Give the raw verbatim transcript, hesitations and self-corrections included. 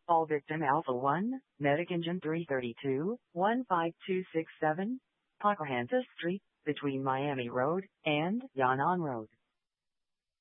All victim Alpha one, Medic Engine three thirty-two, one five two six seven, Pocahontas Street, between Miami Road and Yan'an Road.